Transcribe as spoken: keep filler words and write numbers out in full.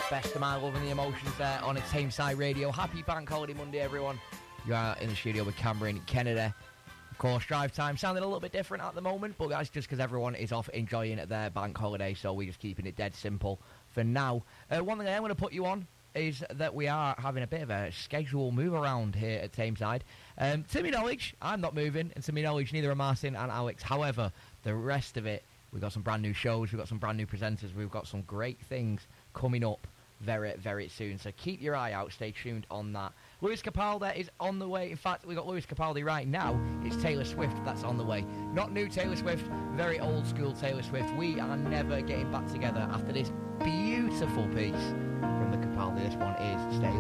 Best of my love and the emotions there on its Tameside Radio. Happy Bank Holiday Monday, everyone. You are in the studio with Cameron Kennedy. Of course, drive time sounding a little bit different at the moment, but that's just because everyone is off enjoying their bank holiday, so we're just keeping it dead simple for now. Uh, one thing I'm going to put you on is that we are having a bit of a schedule move around here at Tameside. Um, to my knowledge, I'm not moving, and to my knowledge, neither are Martin and Alex. However, the rest of it, we've got some brand new shows, we've got some brand new presenters, we've got some great things coming up very, very soon. So keep your eye out, stay tuned on that. Lewis Capaldi is on the way. In fact, we've got Lewis Capaldi right now. It's Taylor Swift that's on the way. Not new Taylor Swift, very old school Taylor Swift. We are never getting back together after this beautiful piece from the Capaldi. This one is Stay